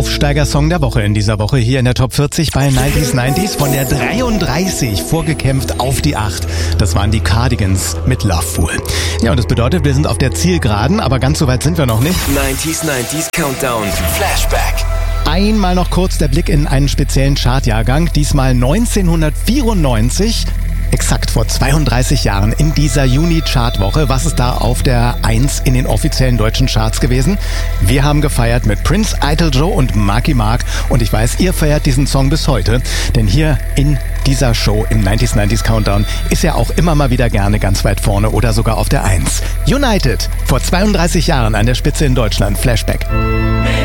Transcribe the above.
Aufsteigersong der Woche in dieser Woche hier in der Top 40 bei 90s von der 33 vorgekämpft auf die 8. Das waren die Cardigans mit Love Fool. Ja, und das bedeutet, wir sind auf der Zielgeraden, aber ganz so weit sind wir noch nicht. 90s Countdown Flashback. Einmal noch kurz der Blick in einen speziellen Chartjahrgang, diesmal 1994. Exakt vor 32 Jahren in dieser Juni-Chartwoche. Was ist da auf der 1 in den offiziellen deutschen Charts gewesen? Wir haben gefeiert mit Prince, Idol Joe und Marky Mark. Und ich weiß, ihr feiert diesen Song bis heute. Denn hier in dieser Show im 90s Countdown ist er auch immer mal wieder gerne ganz weit vorne oder sogar auf der 1. United, vor 32 Jahren an der Spitze in Deutschland. Flashback.